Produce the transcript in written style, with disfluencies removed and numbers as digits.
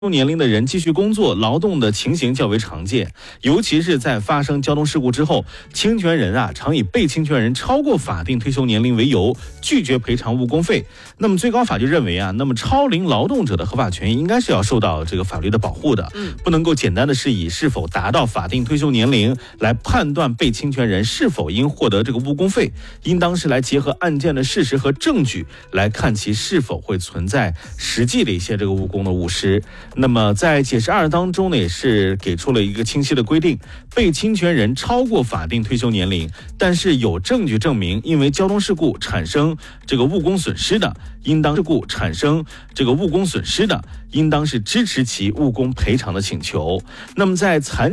年龄的人继续工作劳动的情形较为常见，尤其是在发生交通事故之后，侵权人常以被侵权人超过法定退休年龄为由，拒绝赔偿误工费。那么最高法就认为那么超龄劳动者的合法权益应该是要受到这个法律的保护的，不能够简单的是以是否达到法定退休年龄来判断被侵权人是否应获得这个误工费，应当是来结合案件的事实和证据来看其是否会存在实际的一些这个误工的误失。那么在解释2当中呢，也是给出了一个清晰的规定，被侵权人超过法定退休年龄，但是有证据证明因为交通事故产生这个误工损失的，应当是支持其误工赔偿的请求。那么在残